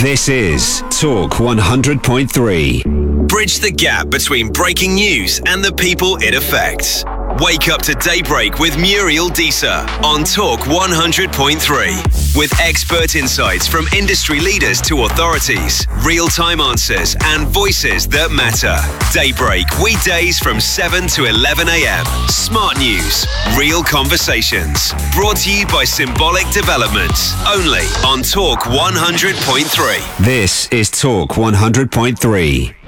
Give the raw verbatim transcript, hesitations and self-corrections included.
This is Talk one hundred point three. Bridge the gap between breaking news and the people it affects. Wake up to daybreak with Muriel Deesa on Talk one hundred point three. With expert insights from industry leaders to authorities, real-time answers and voices that matter. Daybreak, weekdays from seven to eleven a.m. Smart news, real conversations. Brought to you by Symbolic Developments. Only on Talk one hundred point three. This is Talk one hundred point three.